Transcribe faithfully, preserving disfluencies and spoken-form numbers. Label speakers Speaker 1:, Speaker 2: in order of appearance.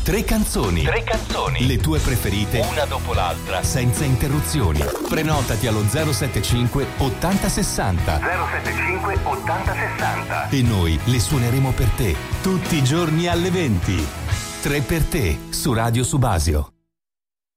Speaker 1: Tre canzoni.
Speaker 2: Tre canzoni.
Speaker 1: Le tue preferite,
Speaker 2: una dopo l'altra,
Speaker 1: senza interruzioni. Prenotati allo zero settantacinque ottanta sessanta.
Speaker 2: zero settantacinque ottanta sessanta.
Speaker 1: E noi le suoneremo per te tutti i giorni alle venti. Tre per te su Radio Subasio.